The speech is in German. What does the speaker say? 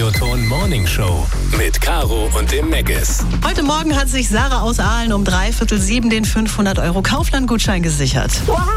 Radioton Morning Show mit Caro und dem Meggis. Heute Morgen hat sich Sarah aus Aalen um 6:45 den 500 € Kaufland-Gutschein gesichert.